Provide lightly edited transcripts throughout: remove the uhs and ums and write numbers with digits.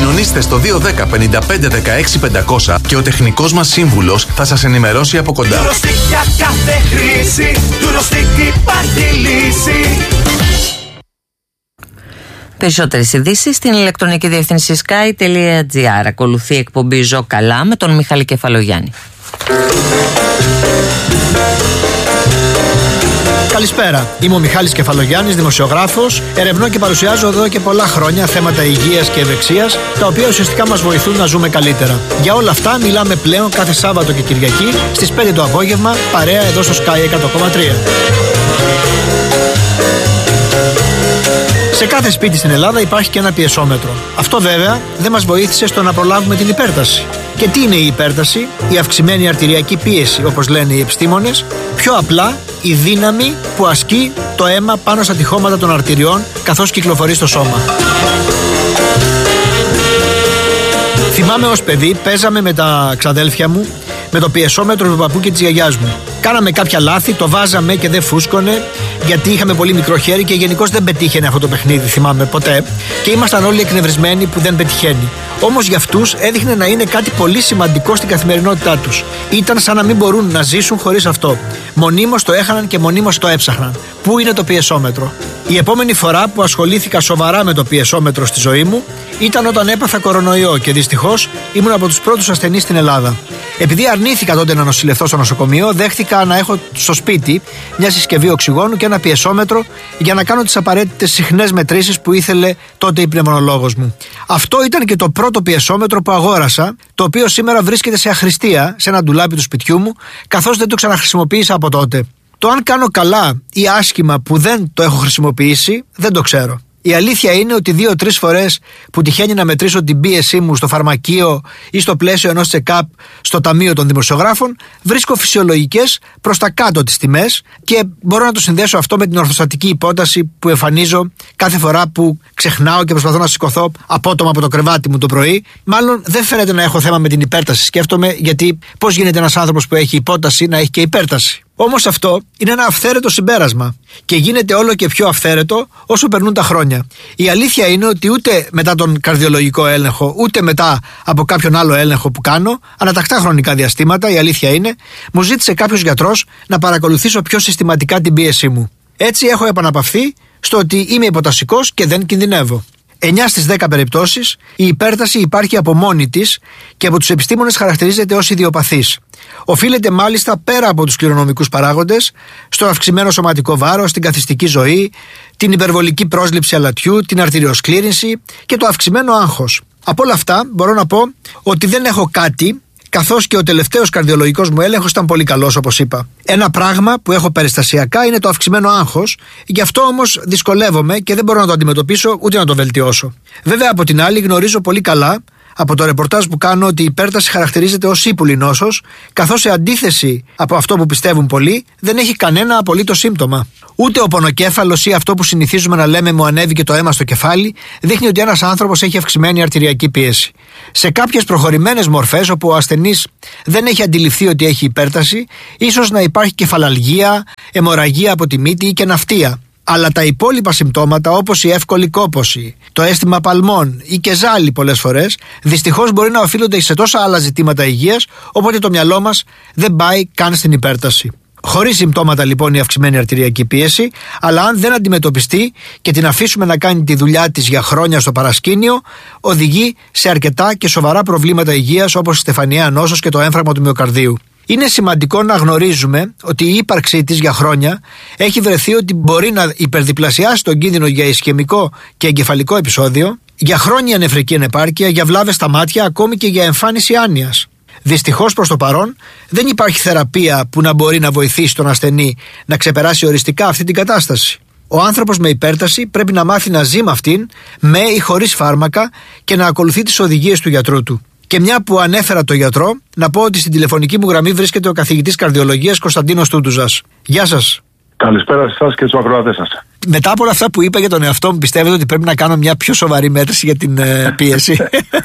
Επικοινωνήστε στο 210 55 16 500 και ο τεχνικός μας σύμβουλος θα σας ενημερώσει από κοντά. Durostic για κάθε χρήση. Durostic υπάρχει λύση. Περισσότερες ειδήσεις στην ηλεκτρονική διεύθυνση sky.gr. Ακολουθεί η εκπομπή Ζω Καλά με τον Μιχάλη Κεφαλογιάννη. Καλησπέρα. Είμαι ο Μιχάλης Κεφαλογιάννης, δημοσιογράφος. Ερευνώ και παρουσιάζω εδώ και πολλά χρόνια θέματα υγείας και ευεξίας, τα οποία ουσιαστικά μας βοηθούν να ζούμε καλύτερα. Για όλα αυτά μιλάμε πλέον κάθε Σάββατο και Κυριακή στις 5 το απόγευμα, παρέα εδώ στο Sky 100,3. Σε κάθε σπίτι στην Ελλάδα υπάρχει και ένα πιεσόμετρο. Αυτό βέβαια δεν μας βοήθησε στο να προλάβουμε την υπέρταση. Και τι είναι η υπέρταση? Η αυξημένη αρτηριακή πίεση, όπως λένε οι επιστήμονες. Πιο απλά, η δύναμη που ασκεί το αίμα πάνω στα τυχώματα των αρτηριών καθώς κυκλοφορεί στο σώμα. Θυμάμαι ως παιδί, παίζαμε με τα ξαδέλφια μου με το πιεσόμετρο του παππού και της γιαγιάς μου. Κάναμε κάποια λάθη, το βάζαμε και δεν φούσκωνε, γιατί είχαμε πολύ μικρό χέρι και γενικώς δεν πετύχαινε αυτό το παιχνίδι, θυμάμαι ποτέ. Και ήμασταν όλοι εκνευρισμένοι που δεν πετυχαίνει. Όμως για αυτούς έδειχνε να είναι κάτι πολύ σημαντικό στην καθημερινότητά τους. Ήταν σαν να μην μπορούν να ζήσουν χωρίς αυτό. Μονίμως το έχαναν και μονίμως το έψαχναν. Πού είναι το πιεσόμετρο? Η επόμενη φορά που ασχολήθηκα σοβαρά με το πιεσόμετρο στη ζωή μου ήταν όταν έπαθα κορονοϊό και δυστυχώς ήμουν από τους πρώτους ασθενείς στην Ελλάδα. Επειδή αρνήθηκα τότε να νοσηλευτώ στο νοσοκομείο, δέχτηκα να έχω στο σπίτι μια συσκευή οξυγόνου και ένα πιεσόμετρο για να κάνω τις απαραίτητες συχνές μετρήσεις που ήθελε τότε η πνευμονολόγος μου. Αυτό ήταν και το πρώτο πιεσόμετρο που αγόρασα, το οποίο σήμερα βρίσκεται σε αχρηστία σε ένα ντουλάπι του σπιτιού μου, καθώς δεν το ξαναχρησιμοποίησα από τότε. Το αν κάνω καλά ή άσχημα που δεν το έχω χρησιμοποιήσει, δεν το ξέρω. Η αλήθεια είναι ότι 2-3 φορές που τυχαίνει να μετρήσω την πίεσή μου στο φαρμακείο ή στο πλαίσιο ενός check-up στο Ταμείο των Δημοσιογράφων, βρίσκω φυσιολογικές προς τα κάτω τις τιμές και μπορώ να το συνδέσω αυτό με την ορθοστατική υπόταση που εμφανίζω κάθε φορά που ξεχνάω και προσπαθώ να σηκωθώ απότομα από το κρεβάτι μου το πρωί. Μάλλον δεν φαίνεται να έχω θέμα με την υπέρταση, σκέφτομαι, γιατί πώς γίνεται ένας άνθρωπος που έχει υπόταση να έχει και υπέρταση? Όμως αυτό είναι ένα αυθαίρετο συμπέρασμα και γίνεται όλο και πιο αυθαίρετο όσο περνούν τα χρόνια. Η αλήθεια είναι ότι ούτε μετά τον καρδιολογικό έλεγχο, ούτε μετά από κάποιον άλλο έλεγχο που κάνω, ανατακτά χρονικά διαστήματα, η αλήθεια είναι, μου ζήτησε κάποιος γιατρός να παρακολουθήσω πιο συστηματικά την πίεσή μου. Έτσι έχω επαναπαυθεί στο ότι είμαι υποτασικός και δεν κινδυνεύω. 9 στις 10 περιπτώσεις η υπέρταση υπάρχει από μόνη της και από τους επιστήμονες χαρακτηρίζεται ως ιδιοπαθής. Οφείλεται μάλιστα πέρα από τους κληρονομικούς παράγοντες στο αυξημένο σωματικό βάρος, την καθιστική ζωή, την υπερβολική πρόσληψη αλατιού, την αρτηριοσκλήρυνση και το αυξημένο άγχος. Από όλα αυτά μπορώ να πω ότι δεν έχω κάτι, καθώς και ο τελευταίος καρδιολογικός μου έλεγχος ήταν πολύ καλός, όπως είπα. Ένα πράγμα που έχω περιστασιακά είναι το αυξημένο άγχος, γι' αυτό όμως δυσκολεύομαι και δεν μπορώ να το αντιμετωπίσω ούτε να το βελτιώσω. Βέβαια, από την άλλη, γνωρίζω πολύ καλά από το ρεπορτάζ που κάνω ότι η υπέρταση χαρακτηρίζεται ως ύπουλη νόσος, καθώς σε αντίθεση από αυτό που πιστεύουν πολλοί, δεν έχει κανένα απολύτως σύμπτωμα. Ούτε ο πονοκέφαλος ή αυτό που συνηθίζουμε να λέμε μου ανέβηκε το αίμα στο κεφάλι, δείχνει ότι ένας άνθρωπος έχει αυξημένη αρτηριακή πίεση. Σε κάποιες προχωρημένες μορφές, όπου ο ασθενής δεν έχει αντιληφθεί ότι έχει υπέρταση, ίσως να υπάρχει κεφαλαλγία, αιμορραγία από τη μύτη ή και ναυτία. Αλλά τα υπόλοιπα συμπτώματα, όπως η εύκολη κόπωση, το αίσθημα παλμών ή και ζάλι πολλές φορές, δυστυχώς μπορεί να οφείλονται σε τόσα άλλα ζητήματα υγείας, οπότε το μυαλό μας δεν πάει καν στην υπέρταση. Χωρίς συμπτώματα λοιπόν η αυξημένη αρτηριακή πίεση, αλλά αν δεν αντιμετωπιστεί και την αφήσουμε να κάνει τη δουλειά της για χρόνια στο παρασκήνιο, οδηγεί σε αρκετά και σοβαρά προβλήματα υγείας, όπως η στεφανιαία νόσος και το έμφραγμα του μυοκαρδίου. Είναι σημαντικό να γνωρίζουμε ότι η ύπαρξή της για χρόνια έχει βρεθεί ότι μπορεί να υπερδιπλασιάσει τον κίνδυνο για ισκαιμικό και εγκεφαλικό επεισόδιο, για χρόνια νεφρική ανεπάρκεια, για βλάβες στα μάτια, ακόμη και για εμφάνιση άνοιας. Δυστυχώς προς το παρόν δεν υπάρχει θεραπεία που να μπορεί να βοηθήσει τον ασθενή να ξεπεράσει οριστικά αυτή την κατάσταση. Ο άνθρωπος με υπέρταση πρέπει να μάθει να ζει με αυτήν, με ή χωρίς φάρμακα, και να ακολουθεί τις οδηγίες του γιατρού του. Και μια που ανέφερα το γιατρό, να πω ότι στην τηλεφωνική μου γραμμή βρίσκεται ο καθηγητής καρδιολογίας Κωνσταντίνος Τούντουζας. Γεια σας. Καλησπέρα σε εσάς και στους ακροατές σας. Μετά από όλα αυτά που είπα για τον εαυτό μου, πιστεύετε ότι πρέπει να κάνω μια πιο σοβαρή μέτρηση για την πίεση?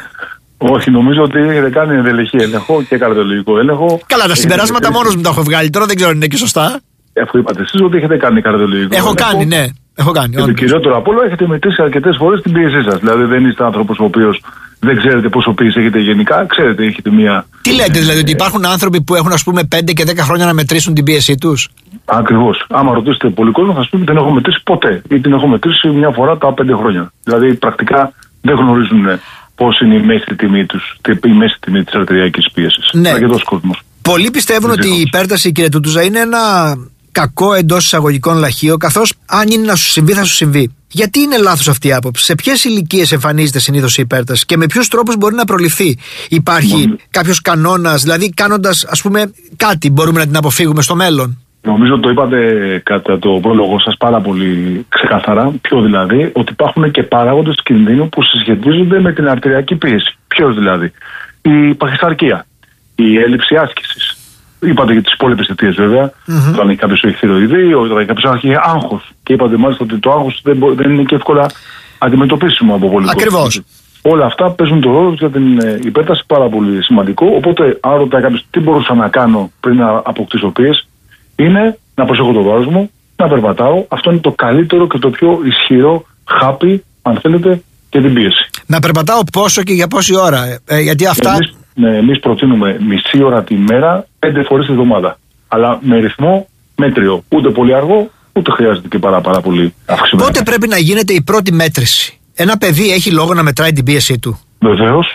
Όχι, νομίζω ότι έχετε κάνει ενδελεχή έλεγχο και καρδιολογικό έλεγχο. Καλά, τα συμπεράσματα μόνος μου τα έχω βγάλει. Τώρα δεν ξέρω αν είναι και σωστά. Αφού είπατε εσείς ότι έχετε κάνει καρδιολογικό έλεγχο. Έχω κάνει, ναι. Και το κυριότερο απ' όλα, έχετε μετρήσει αρκετές φορές την πίεσή σας. Δηλαδή δεν είστε άνθρωπος ο οποίος δεν ξέρετε πόσο πίεση έχετε γενικά, ξέρετε, έχετε μία. Τι λέτε, δηλαδή, ότι υπάρχουν άνθρωποι που έχουν, ας πούμε, 5 και 10 χρόνια να μετρήσουν την πίεσή τους? Ακριβώς. Άμα ρωτήσετε πολύ κόσμο, θα σου πει ότι δεν έχω μετρήσει ποτέ ή την έχω μετρήσει μια φορά τα 5 χρόνια. Δηλαδή, πρακτικά δεν γνωρίζουν πώς είναι η μέση τιμή τους, η μέση τιμή της αρτηριακής πίεσης. Ναι. Αρκετός κόσμος. Πολλοί πιστεύουν ότι η υπέρταση, κύριε Τούτουζα, είναι ένα κακό εντός εισαγωγικών λαχείο, καθώς αν είναι να σου συμβεί, θα σου συμβεί. Γιατί είναι λάθος αυτή η άποψη? Σε ποιες ηλικίες εμφανίζεται συνήθως η υπέρταση και με ποιους τρόπους μπορεί να προληφθεί? Υπάρχει κάποιος κανόνας, δηλαδή κάνοντας, ας πούμε, κάτι μπορούμε να την αποφύγουμε στο μέλλον? Νομίζω το είπατε κατά το πρόλογο σας πάρα πολύ ξεκάθαρα. Ποιο δηλαδή? Ότι υπάρχουν και παράγοντες κινδύνου που συσχετίζονται με την αρτηριακή πίεση. Ποιος δηλαδή? Η παχυσαρκία, η έλλειψη άσκησης. Είπατε για τις υπόλοιπες αιτίες βέβαια. Όταν κάποιος έχει θηροειδή, όταν κάποιος έχει άγχος. Και είπατε μάλιστα ότι το άγχος δεν είναι και εύκολα αντιμετωπίσιμο από πολλοί. Ακριβώς. Όλα αυτά παίζουν το ρόλο για την υπέρταση, πάρα πολύ σημαντικό. Οπότε, αν ρωτάει κάποιος τι μπορούσα να κάνω πριν να αποκτήσω πίεση, είναι να προσέχω το βάρος μου, να περπατάω. Αυτό είναι το καλύτερο και το πιο ισχυρό χάπι, αν θέλετε, για την πίεση. Να περπατάω πόσο και για πόση ώρα? Γιατί αυτά. Εμείς προτείνουμε μισή ώρα τη μέρα, 5 φορές τη εβδομάδα. Αλλά με ρυθμό μέτριο. Ούτε πολύ αργό, ούτε χρειάζεται και πάρα πολύ αυξημένο. Πότε πρέπει να γίνεται η πρώτη μέτρηση? Ένα παιδί έχει λόγο να μετράει την πίεσή του? Βεβαίως.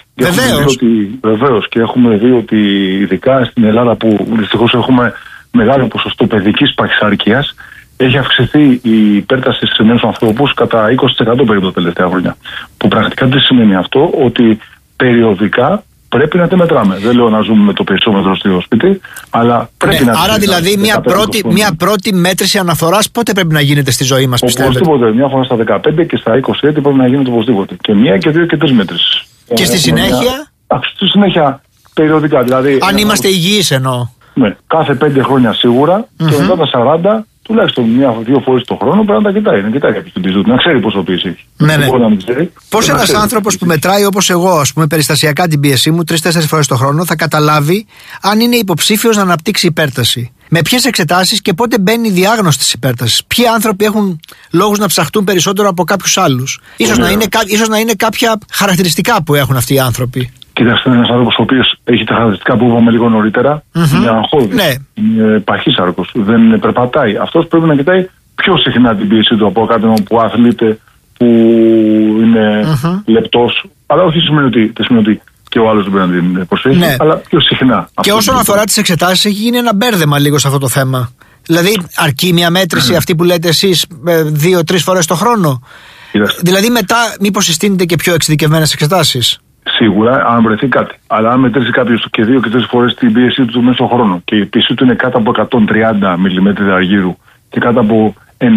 Βεβαίως. Και έχουμε δει ότι ειδικά στην Ελλάδα, που δυστυχώς έχουμε μεγάλο ποσοστό παιδικής παχυσαρκίας, έχει αυξηθεί η υπέρταση σε νέους ανθρώπους κατά 20% περίπου τα τελευταία χρόνια. Που πρακτικά τι σημαίνει αυτό? Ότι περιοδικά πρέπει να τη μετράμε. Δεν λέω να ζούμε με το περισσότερο στο σπίτι, αλλά πρέπει να. Άρα δηλαδή μια πρώτη μέτρηση αναφοράς πότε πρέπει να γίνεται στη ζωή μας, πιστεύετε? Οπωσδήποτε. Μια φορά στα 15 και στα 20 έτη πρέπει να γίνεται οπωσδήποτε. Και 1 και 2 και 3 μέτρησεις. Και στη συνέχεια? Στη συνέχεια περιοδικά. Δηλαδή, αν είμαστε υγιείς εννοώ. Ναι, κάθε 5 χρόνια σίγουρα και μετά τα 40. Τουλάχιστον 1-2 φορές το χρόνο πρέπει να τα κοιτάει. Να κοιτάει κάποιος την πίεση του, να ξέρει πόσο πίεση έχει. Ναι. Πώς ένας άνθρωπος που μετράει όπως εγώ, ας πούμε, περιστασιακά την πίεσή μου 3-4 φορές το χρόνο, θα καταλάβει αν είναι υποψήφιος να αναπτύξει υπέρταση? Με ποιες εξετάσεις και πότε μπαίνει η διάγνωση της υπέρτασης? Ποιοι άνθρωποι έχουν λόγους να ψαχτούν περισσότερο από κάποιους άλλους? Ίσως να είναι κάποια χαρακτηριστικά που έχουν αυτοί οι άνθρωποι. Κοιτάξτε, ένας άνθρωπος ο οποίος έχει τα χαρακτηριστικά που είπαμε λίγο νωρίτερα, είναι αγχώδης, είναι παχύσαρκος, δεν περπατάει. Αυτός πρέπει να κοιτάει πιο συχνά την πίεση του από κάποιον που αθλείται, που είναι λεπτός. Αλλά όχι σημαίνει ότι και ο άλλος δεν πρέπει να την προσέχει, αλλά πιο συχνά. Και όσον αφορά τις εξετάσεις, έχει γίνει ένα μπέρδεμα λίγο σε αυτό το θέμα. Δηλαδή, αρκεί μια μέτρηση αυτή που λέτε εσείς 2-3 φορές το χρόνο? Δηλαδή, μετά, μήπως συστήνετε και πιο εξειδικευμένες εξετάσεις? Σίγουρα, αν βρεθεί κάτι. Αλλά αν μετρήσει κάποιος και 2 και 3 φορές την πίεσή του μέσα στον χρόνο και η πίεσή του είναι κάτω από 130 μιλιμέτρια αργύρου και κάτω από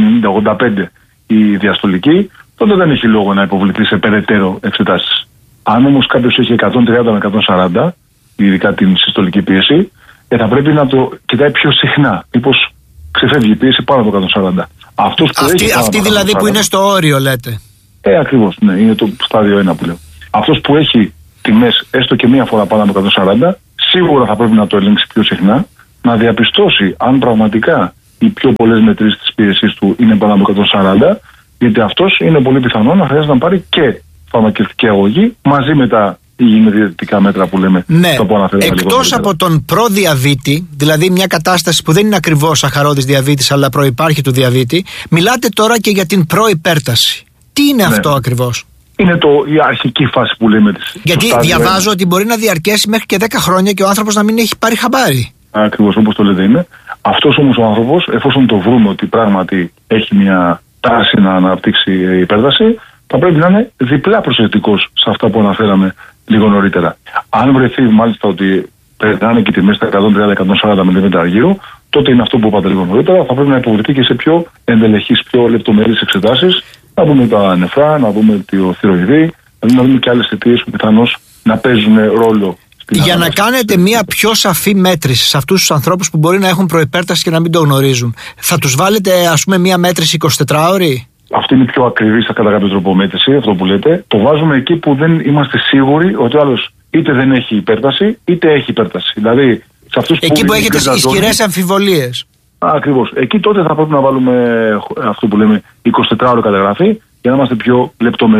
85 η διαστολική, τότε δεν έχει λόγο να υποβληθεί σε περαιτέρω εξετάσεις. Αν όμως κάποιος έχει 130 με 140, ειδικά την συστολική πίεση, θα πρέπει να το κοιτάει πιο συχνά. Μήπως ξεφεύγει η πίεση πάνω από 140. Αυτή δηλαδή που είναι στο όριο, λέτε? Ακριβώς, ναι, είναι το στάδιο 1 που λέω. Αυτός που έχει τιμές έστω και 1 φορά πάνω από 140, σίγουρα θα πρέπει να το ελέγξει πιο συχνά, να διαπιστώσει αν πραγματικά οι πιο πολλές μετρήσεις της πίεσης του είναι πάνω από 140, γιατί αυτός είναι πολύ πιθανό να χρειάζεται να πάρει και φαρμακευτική αγωγή μαζί με τα υγιεινοδιαιτητικά μέτρα που λέμε. Ναι, εκτός από τον προδιαβήτη, δηλαδή μια κατάσταση που δεν είναι ακριβώς σαχαρώδης διαβήτης αλλά προϋπάρχει του διαβήτη, μιλάτε τώρα και για την προϋπέρταση. Τι είναι αυτό ακριβώς? Είναι η αρχική φάση που λέμε της. Γιατί διαβάζω ότι μπορεί να διαρκέσει μέχρι και 10 χρόνια και ο άνθρωπος να μην έχει πάρει χαμπάρι. Ακριβώς όπως το λέτε είναι. Αυτός όμως ο άνθρωπος, εφόσον το βρούμε ότι πράγματι έχει μια τάση να αναπτύξει υπέρταση, θα πρέπει να είναι διπλά προσεκτικός σε αυτά που αναφέραμε λίγο νωρίτερα. Αν βρεθεί μάλιστα ότι περνάνε και τιμές στα 130-140 μιλιμέτρα αργύρου, τότε είναι αυτό που είπατε λίγο νωρίτερα, θα πρέπει να υποβληθεί και σε πιο ενδελεχείς, πιο λεπτομερείς εξετάσεις. Να δούμε τα νεφρά, να δούμε το θηροειδή, να δούμε και άλλες αιτίες που πιθανώς να παίζουν ρόλο. Για να κάνετε μια πιο σαφή μέτρηση σε αυτούς τους ανθρώπους που μπορεί να έχουν προϋπέρταση και να μην το γνωρίζουν, θα τους βάλετε ας πούμε μια μέτρηση 24ωρη? Αυτή είναι η πιο ακριβή κατά κάποιο τρόπο μέτρηση, αυτό που λέτε. Το βάζουμε εκεί που δεν είμαστε σίγουροι ότι ο άλλος είτε δεν έχει υπέρταση είτε έχει υπέρταση. Δηλαδή, σε αυτούς εκεί που έχετε ισχυρές αμφιβολίες. Ακριβώς. Εκεί τότε θα πρέπει να βάλουμε αυτό που λέμε 24ωρη καταγραφή για να είμαστε πιο λεπτομερείς.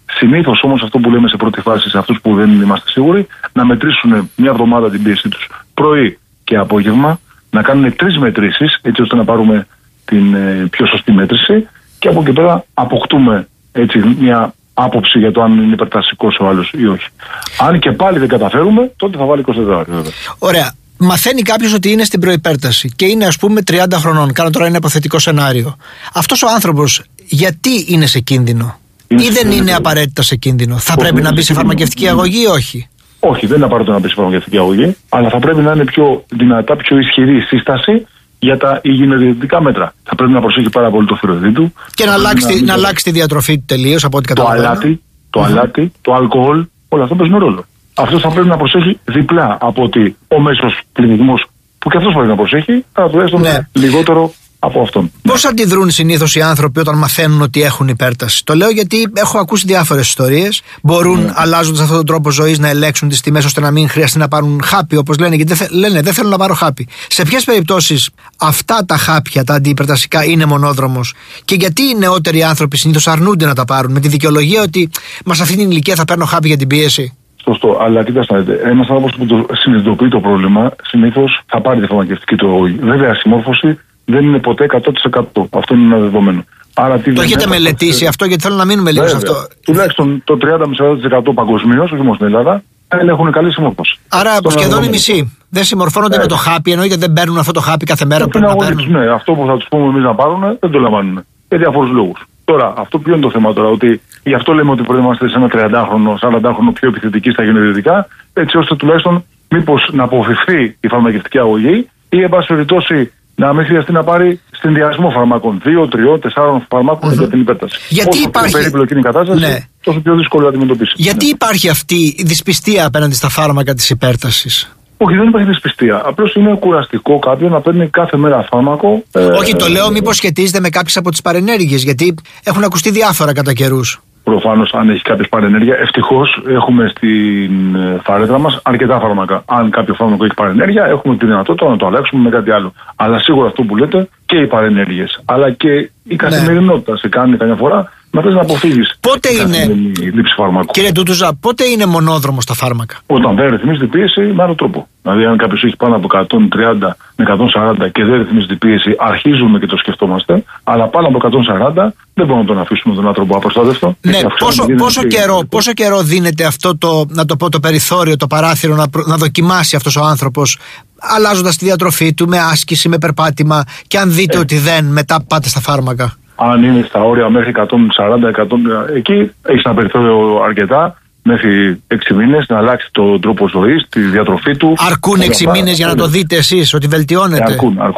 Συνήθως όμως αυτό που λέμε σε πρώτη φάση, σε αυτούς που δεν είμαστε σίγουροι, να μετρήσουν μια εβδομάδα την πίεσή τους πρωί και απόγευμα, να κάνουν 3 μετρήσεις, έτσι ώστε να πάρουμε την πιο σωστή μέτρηση, και από εκεί πέρα αποκτούμε έτσι μια άποψη για το αν είναι υπερτασικός ο άλλος ή όχι. Αν και πάλι δεν καταφέρουμε, τότε θα βάλει 24 ώρες. Ωραία. Μαθαίνει κάποιος ότι είναι στην προϋπέρταση και είναι, ας πούμε, 30 χρονών. Κάνω τώρα ένα υποθετικό σενάριο. Αυτός ο άνθρωπος γιατί είναι σε κίνδυνο, ή δεν είναι απαραίτητα σε κίνδυνο? Θα πρέπει να μπει σε φαρμακευτική αγωγή ή όχι? Όχι, δεν είναι απαραίτητο να μπει σε φαρμακευτική αγωγή, αλλά θα πρέπει να είναι πιο δυνατά, πιο ισχυρή η σύσταση για τα υγιεινοδιαιτητικά μέτρα. Θα πρέπει να προσέχει πάρα πολύ το θηροειδή του. Και να αλλάξει τη διατροφή του τελείως, από ό,τι καταλαβαίνω. Το αλάτι, το αλκοόλ, όλα αυτά παίζουν ρόλο. Αυτό θα πρέπει να προσέχει διπλά από ότι ο μέσος πληθυσμός, που και αυτός πρέπει να προσέχει, αλλά τουλάχιστον λιγότερο από αυτόν. Πώς αντιδρούν συνήθως οι άνθρωποι όταν μαθαίνουν ότι έχουν υπέρταση? Το λέω γιατί έχω ακούσει διάφορες ιστορίες. Μπορούν, αλλάζοντας αυτόν τον τρόπο ζωής, να ελέγξουν τις τιμές ώστε να μην χρειαστεί να πάρουν χάπι, όπως λένε, γιατί λένε δεν θέλω να πάρω χάπι. Σε ποιες περιπτώσεις αυτά τα χάπια, τα αντιυπερτασικά, είναι μονόδρομος, και γιατί οι νεότεροι άνθρωποι συνήθως αρνούνται να τα πάρουν με τη δικαιολογία ότι μα σε αυτή την ηλικία θα παίρνω χάπι για την πίεση? Σωστό, αλλά κοιτάξτε, ένας άνθρωπος που το συνειδητοποιεί το πρόβλημα, συνήθως θα πάρει τη φαρμακευτική του αγωγή. Βέβαια, η συμμόρφωση δεν είναι ποτέ 100%. Αυτό είναι ένα δεδομένο. Άρα, το έχετε μελετήσει αυτό? Γιατί θέλω να μείνουμε λίγο σε αυτό. Τουλάχιστον το 30-40% παγκοσμίως, όχι μόνο στην Ελλάδα, δεν έχουν καλή συμμόρφωση. Άρα σχεδόν οι μισοί δεν συμμορφώνονται με το χάπι, εννοείται δεν παίρνουν αυτό το χάπι κάθε μέρα που πρέπει να παίρνουν. Ναι, αυτό που θα τους πούμε εμείς να πάρουν δεν το λαμβάνουν. Για διαφόρους λόγους. Τώρα, αυτό ποιο είναι το θέμα τώρα? Ότι γι' αυτό λέμε ότι πρέπει να είμαστε σε ένα 30χρονο, 40χρονο πιο επιθετικοί στα υγιεινοδιαιτητικά, έτσι ώστε τουλάχιστον μήπως να αποφευθεί η φαρμακευτική αγωγή, ή εν πάση περιπτώσει να μην χρειαστεί να πάρει συνδυασμό φαρμάκων, 2, 3, 4 φαρμάκων για την υπέρταση. Γιατί όσο υπάρχει... πιο περίπλοκη είναι η κατάσταση, τόσο πιο δύσκολο να αντιμετωπίσει. Γιατί υπάρχει αυτή η δυσπιστία απέναντι στα φάρμακα της υπέρτασης? Όχι, δεν υπάρχει δυσπιστία. Απλώς είναι κουραστικό κάποιον να παίρνει κάθε μέρα φάρμακο. Όχι, το λέω μήπως σχετίζεται με κάποιες από τις παρενέργειες, γιατί έχουν ακουστεί διάφορα κατά καιρούς. Προφανώς, αν έχει κάποια παρενέργεια, ευτυχώς έχουμε στην φαρέτρα μας αρκετά φάρμακα. Αν κάποιο φάρμακο έχει παρενέργεια, έχουμε τη δυνατότητα να το αλλάξουμε με κάτι άλλο. Αλλά σίγουρα αυτό που λέτε, και οι παρενέργειες, αλλά και η καθημερινότητα σε κάνει καμιά φορά να θες να αποφύγεις. Πότε είναι, λήψη φάρμακου. Κύριε Τούτουζα, πότε είναι μονόδρομος τα φάρμακα? Όταν δεν ρυθμίζει την πίεση με άλλο τρόπο. Δηλαδή, αν κάποιος έχει πάνω από 130 με 140 και δεν ρυθμίζει την πίεση, αρχίζουμε και το σκεφτόμαστε. Αλλά πάνω από 140 δεν μπορούμε να τον αφήσουμε τον άνθρωπο απροστάτευτο. Ναι, πόσο καιρό δίνεται αυτό το, να το πω, το περιθώριο, το παράθυρο να δοκιμάσει αυτός ο άνθρωπος, αλλάζοντας τη διατροφή του με άσκηση, με περπάτημα, και αν δείτε ότι δεν, μετά πάτε στα φάρμακα? Αν είναι στα όρια μέχρι 140-100, εκεί έχει ένα περιθώριο αρκετά, μέχρι 6 μήνες, να αλλάξει τον τρόπο ζωής, τη διατροφή του. Αρκούν 6 μήνες για να το δείτε εσείς ότι βελτιώνεται?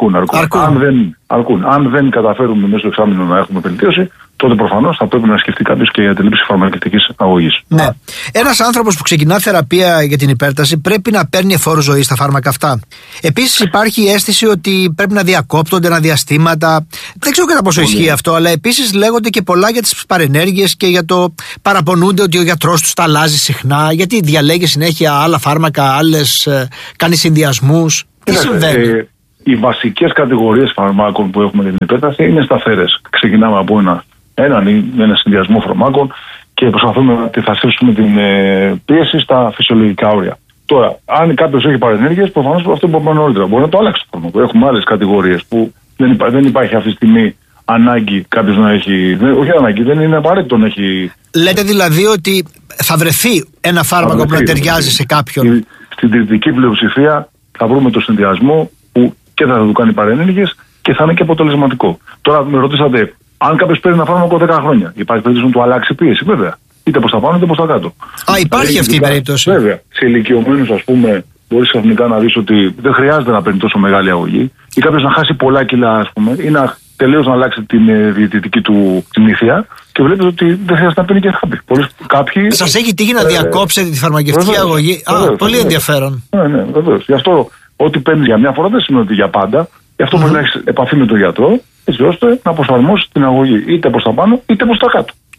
Αρκούν. Αν δεν καταφέρουμε μέσα στο εξάμηνο να έχουμε βελτίωση, τότε προφανώς θα πρέπει να σκεφτεί κάποιος και για τη λήψη φαρμακευτικής αγωγής. Ναι. Ένας άνθρωπος που ξεκινά θεραπεία για την υπέρταση πρέπει να παίρνει εφόρου ζωή στα φάρμακα αυτά. Επίσης υπάρχει η αίσθηση ότι πρέπει να διακόπτονται ένα διαστήματα. Δεν ξέρω κατά πόσο ισχύει αυτό, αλλά επίσης λέγονται και πολλά για τις παρενέργειες και για το παραπονούνται ότι ο γιατρός τους τα αλλάζει συχνά, γιατί διαλέγει συνέχεια άλλα φάρμακα, άλλες, κάνει συνδυασμούς. Τι συμβαίνει? Οι βασικές κατηγορίες φαρμάκων που έχουμε για την υπέρταση είναι σταθερές. Ξεκινάμε από ένα συνδυασμό φαρμάκων και προσπαθούμε να αντιθασέψουμε την πίεση στα φυσιολογικά όρια. Τώρα, αν κάποιος έχει παρενέργειες, προφανώς αυτό που είπαμε νωρίτερα, μπορεί να το αλλάξει το φάρμακο. Έχουμε άλλες κατηγορίες που δεν υπάρχει αυτή τη στιγμή ανάγκη κάποιος να έχει. Όχι ανάγκη, δεν είναι απαραίτητο να έχει. Λέτε δηλαδή ότι θα βρεθεί ένα φάρμακο που να ταιριάζει σε κάποιον? Στην τριπτική πλειοψηφία θα βρούμε το συνδυασμό που και θα του κάνει παρενέργειες και θα είναι και αποτελεσματικό. Τώρα με ρωτήσατε, αν κάποιος παίρνει ένα φάρμακο 10 χρόνια, υπάρχει περίπτωση να του αλλάξει πίεση? Βέβαια. Είτε προς τα πάνω είτε προς τα κάτω. Υπάρχει αυτή η περίπτωση. Βέβαια. Σε ηλικιωμένους, ας πούμε, μπορείς ξαφνικά να δεις ότι δεν χρειάζεται να παίρνει τόσο μεγάλη αγωγή, ή κάποιος να χάσει πολλά κιλά, ας πούμε, ή να τελείως να αλλάξει την διαιτητική του συνήθεια, και βλέπετε ότι δεν χρειάζεται να παίρνει και χάπι. Σας έχει τύχει να διακόψετε τη φαρμακευτική αγωγή? Πολύ ενδιαφέρον. Ναι, βεβαίως. Γι' αυτό ό,τι παίρνει για μια φορά δεν σημαίνει ότι για πάντα. Γι' αυτό πρέπει να έχει επαφή με τον γιατρό, έτσι ώστε να προσαρμόσει την αγωγή είτε προς τα πάνω είτε προς τα κάτω.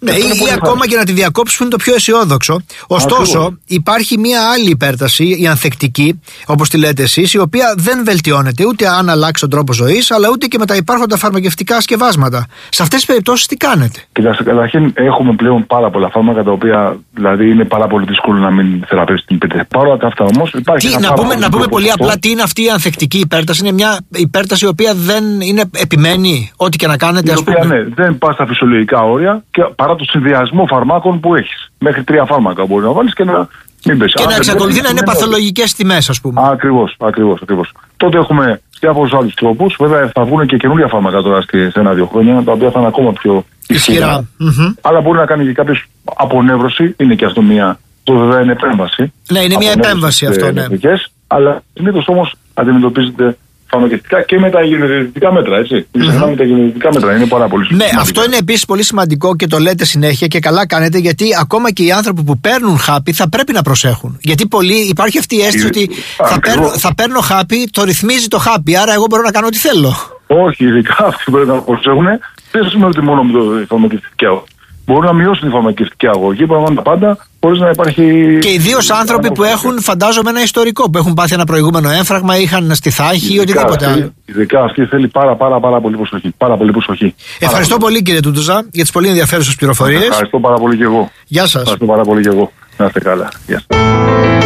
Ναι, ή ακόμα και να τη διακόψεις που είναι το πιο αισιόδοξο. Ωστόσο, Ακριβώς. υπάρχει μια άλλη υπέρταση, η ανθεκτική, όπως τη λέτε εσείς, η οποία δεν βελτιώνεται ούτε αν αλλάξει τον τρόπο ζωής, αλλά ούτε και με τα υπάρχοντα φαρμακευτικά σκευάσματα. Σε αυτές τις περιπτώσεις τι κάνετε? Κοιτάξτε, καταρχήν έχουμε πλέον πάρα πολλά φάρμακα τα οποία δηλαδή είναι πάρα πολύ δύσκολο να μην θεραπεύσει την υπέρταση. Παρ' όλα αυτά όμως υπάρχει. Να πούμε πολύ απλά τι είναι αυτή η ανθεκτική υπέρταση. Είναι μια υπέρταση η οποία δεν είναι επιμένει, ό,τι και να κάνετε, Η ας οποία πούμε. ναι, δεν πας στα φυσιολογικά όρια και παρά το συνδυασμό φαρμάκων που έχεις. Μέχρι 3 φάρμακα μπορεί να βάλεις και να μην πέσει. Και να εξακολουθεί να είναι παθολογικές τιμές, ας πούμε. Ακριβώς. Τότε έχουμε διάφορους άλλους τρόπους. Βέβαια θα βγουν και καινούργια φάρμακα τώρα σε 1-2 χρόνια, τα οποία θα είναι ακόμα πιο ισχυρά. Αλλά μπορεί να κάνει και κάποιος απονεύρωση. Είναι και αυτό μια. Το βέβαια είναι επέμβαση. Ναι, είναι μια επέμβαση αυτό, ναι. Αλλά συνήθως όμως αντιμετωπίζεται φαρμακευτικά και με τα υγειοθετικά μέτρα, έτσι. Με τα υγειοθετικά μέτρα είναι πάρα πολύ σημαντικό. Ναι, αυτό είναι επίσης πολύ σημαντικό και το λέτε συνέχεια και καλά κάνετε, γιατί ακόμα και οι άνθρωποι που παίρνουν χάπι θα πρέπει να προσέχουν. Γιατί υπάρχει αυτή η αίσθηση ότι θα παίρνω χάπι, το ρυθμίζει το χάπι, άρα εγώ μπορώ να κάνω ό,τι θέλω. Όχι, ειδικά αυτοί που πρέπει να προσέχουν, δεν σημαίνει ότι μόνο με το φαρμακευτική αγωγή. Μπορούν να μειώσουν τη φαρμακευτική αγωγή, μπορούν να κάνουν τα πάντα χωρίς να υπάρχει. Και ιδίως άνθρωποι που έχουν, φαντάζομαι, ένα ιστορικό, που έχουν πάθει ένα προηγούμενο έμφραγμα, είχαν στη θάχη ή οτιδήποτε άλλο. Ειδικά αυτή θέλει πάρα πολύ προσοχή. Πάρα πολύ προσοχή. Ευχαριστώ πολύ, κύριε Τούτουζα, για τις πολύ ενδιαφέρουσες πληροφορίες. Ευχαριστώ πάρα πολύ και εγώ. Γεια σας. Ευχαριστώ πάρα πολύ και εγώ. Να είστε καλά. Γεια σας.